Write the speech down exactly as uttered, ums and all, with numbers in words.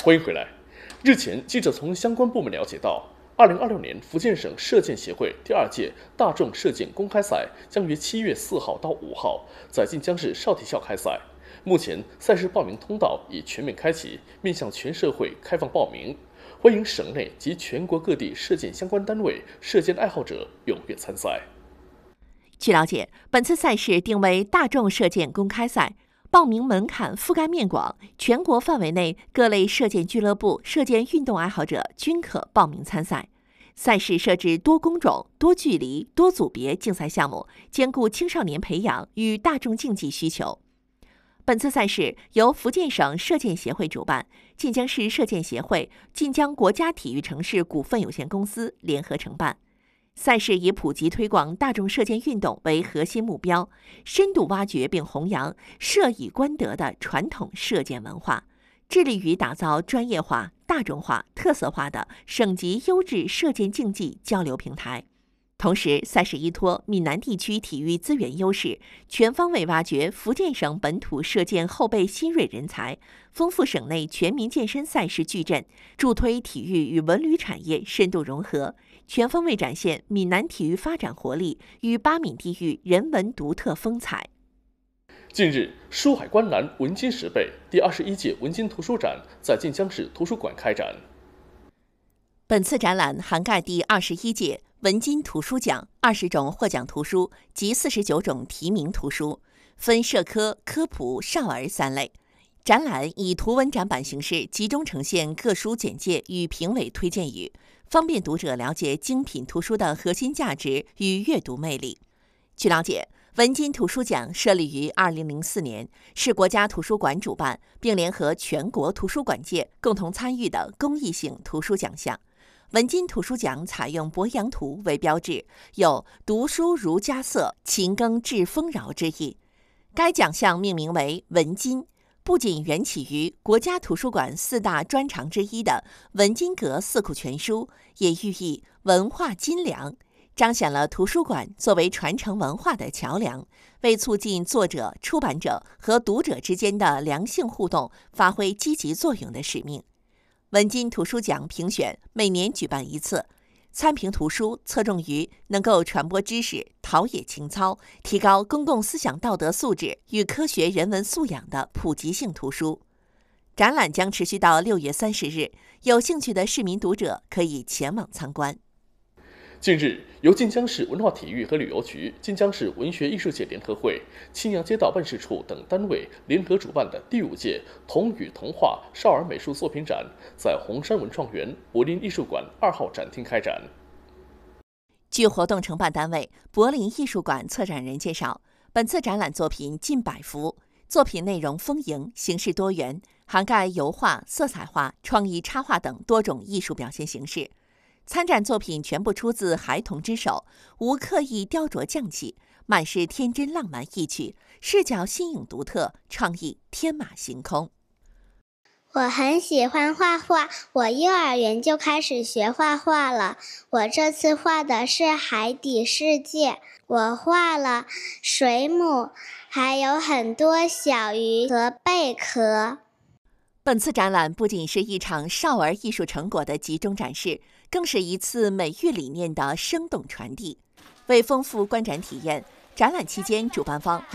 欢迎回来。日前，记者从相关部门了解到，二零二六年福建省射箭协会第二届大众射箭公开赛将于七月四号到五号在晋江市少体校开赛。目前，赛事报名通道已全面开启，面向全社会开放报名，欢迎省内及全国各地射箭相关单位、射箭爱好者踊跃参赛。 据了解，本次赛事定为大众射箭公开赛。报名门槛覆盖面广，全国范围内各类射箭俱乐部、射箭运动爱好者均可报名参赛。赛事设置多工种、多距离、多组别竞赛项目，兼顾青少年培养与大众竞技需求。本次赛事由福建省射箭协会主办，晋江市射箭协会、晋江国家体育城市股份有限公司联合承办。赛事以普及推广大众射箭运动为核心目标，深度挖掘并弘扬射以观德的传统射箭文化，致力于打造专业化、大众化、特色化的省级优质射箭竞技交流平台。同时，赛事依托闽南地区体育资源优势，全方位挖掘福建省本土射箭后备新锐人才，丰富省内全民健身赛事矩阵，助推体育与文旅产业深度融合，全方位展现闽南体育发展活力与巴闽地域人文独特风采。 近日，书海观澜，文津十倍第二十一届文津图书展在晋江市图书馆开展。 本次展览涵盖第二十一届文津图书奖二十种获奖图书及四十九种提名图书，分社科、科普、少儿三类。展览以图文展板形式集中呈现各书简介与评委推荐语，方便读者了解精品图书的核心价值与阅读魅力。据了解，文津图书奖设立于二零零四年，是国家图书馆主办，并联合全国图书馆界共同参与的公益性图书奖项。文津图书奖采用鄱阳图为标志，有读书如家色，勤耕致丰饶之意。该奖项命名为文津，不仅缘起于国家图书馆四大专长之一的文津阁四库全书，也寓意文化津粮，彰显了图书馆作为传承文化的桥梁，为促进作者、出版者和读者之间的良性互动发挥积极作用的使命。文津图书奖评选每年举办一次，参评图书侧重于能够传播知识、陶冶情操、提高公共思想道德素质与科学人文素养的普及性图书。展览将持续到六月三十日，有兴趣的市民读者可以前往参观。 近日，由晋江市文化体育和旅游局、晋江市文学艺术界联合会、青阳街道办事处等单位联合主办的第五届童语童话少儿美术作品展，在红山文创园柏林艺术馆二号展厅开展。 据活动承办单位柏林艺术馆策展人介绍，本次展览作品近百幅，作品内容丰盈，形式多元，涵盖油画、色彩画、创意插画等多种艺术表现形式。参展作品全部出自孩童之手，无刻意雕琢匠气，满是天真浪漫意趣，视角新颖独特，创意天马行空。 我很喜欢画画，我幼儿园就开始学画画了。我这次画的是海底世界，我画了水母，还有很多小鱼和贝壳。 本次展览不仅是一场少儿艺术成果的集中展示，更是一次美育理念的生动传递。为丰富观展体验，展览期间主办方